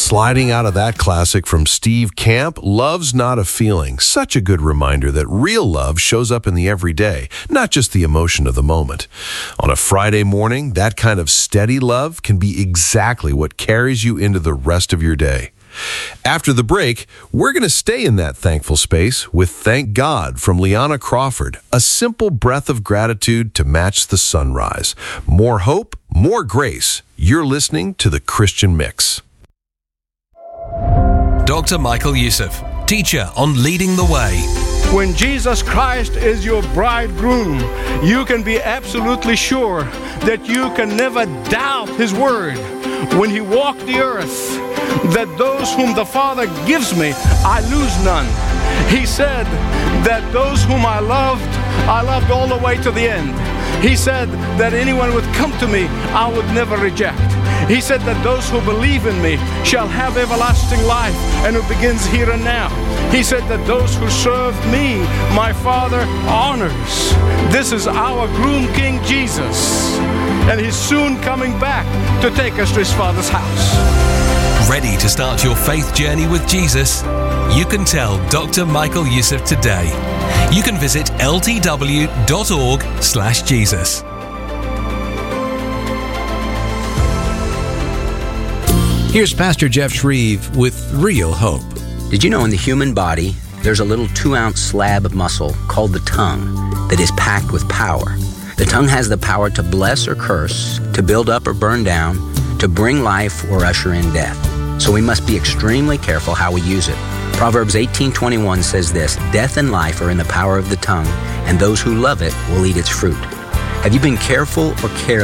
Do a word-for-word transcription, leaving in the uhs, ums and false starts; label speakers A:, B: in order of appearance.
A: Sliding out of that classic from Steve Camp, Love's Not a Feeling. Such a good reminder that real love shows up in the everyday, not just the emotion of the moment. On a Friday morning, that kind of steady love can be exactly what carries you into the rest of your day. After the break, we're going to stay in that thankful space with Thank God from Liana Crawford, a simple breath of gratitude to match the sunrise. More hope, more grace. You're listening to The Christian Mix.
B: Doctor Michael Youssef, teacher on Leading the Way.
C: When Jesus Christ is your bridegroom, you can be absolutely sure that you can never doubt His word. When He walked the earth, that those whom the Father gives me, I lose none. He said that those whom I loved, I loved all the way to the end. He said that anyone would come to me, I would never reject. He said that those who believe in me shall have everlasting life, and it begins here and now. He said that those who serve me, my Father honors. This is our groom King Jesus, and He's soon coming back to take us to His Father's house.
B: Ready to start your faith journey with Jesus? You can tell Doctor Michael Youssef today. You can visit l t w dot org slash Jesus.
D: Here's Pastor Jeff Shreve with Real Hope.
E: Did you know in the human body, there's a little two-ounce slab of muscle called the tongue that is packed with power? The tongue has the power to bless or curse, to build up or burn down, to bring life or usher in death. So we must be extremely careful how we use it. Proverbs eighteen twenty-one says this, "Death and life are in the power of the tongue, and those who love it will eat its fruit." Have you been careful or careless